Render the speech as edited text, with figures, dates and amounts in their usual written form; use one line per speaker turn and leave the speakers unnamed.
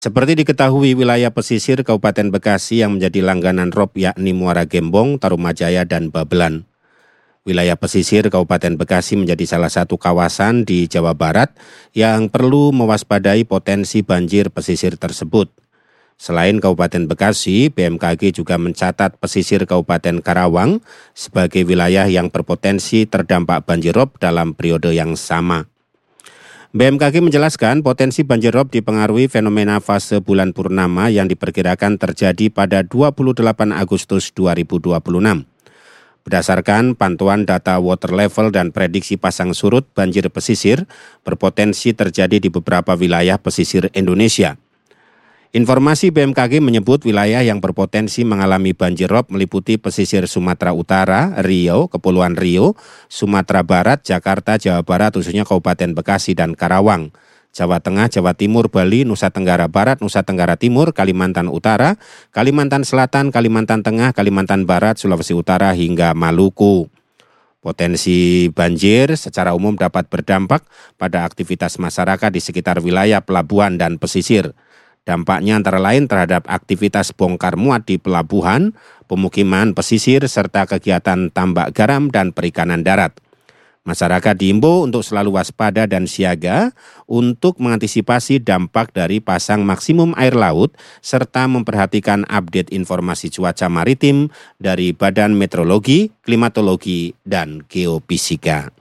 Seperti diketahui, wilayah pesisir Kabupaten Bekasi yang menjadi langganan rob yakni Muara Gembong, Tarumajaya, dan Babelan. Wilayah pesisir Kabupaten Bekasi menjadi salah satu kawasan di Jawa Barat yang perlu mewaspadai potensi banjir pesisir tersebut. Selain Kabupaten Bekasi, BMKG juga mencatat pesisir Kabupaten Karawang sebagai wilayah yang berpotensi terdampak banjirop dalam periode yang sama. BMKG menjelaskan potensi banjirop dipengaruhi fenomena fase bulan purnama yang diperkirakan terjadi pada 28 Agustus 2026. Berdasarkan pantauan data water level dan prediksi pasang surut, banjir pesisir berpotensi terjadi di beberapa wilayah pesisir Indonesia. Informasi BMKG menyebut wilayah yang berpotensi mengalami banjirop meliputi pesisir Sumatera Utara, Riau, Kepulauan Riau, Sumatera Barat, Jakarta, Jawa Barat, khususnya Kabupaten Bekasi dan Karawang, Jawa Tengah, Jawa Timur, Bali, Nusa Tenggara Barat, Nusa Tenggara Timur, Kalimantan Utara, Kalimantan Selatan, Kalimantan Tengah, Kalimantan Barat, Sulawesi Utara, hingga Maluku. Potensi banjir secara umum dapat berdampak pada aktivitas masyarakat di sekitar wilayah pelabuhan dan pesisir. Dampaknya antara lain terhadap aktivitas bongkar muat di pelabuhan, pemukiman pesisir, serta kegiatan tambak garam dan perikanan darat. Masyarakat diimbau untuk selalu waspada dan siaga untuk mengantisipasi dampak dari pasang maksimum air laut, serta memperhatikan update informasi cuaca maritim dari Badan Meteorologi, Klimatologi, dan Geofisika.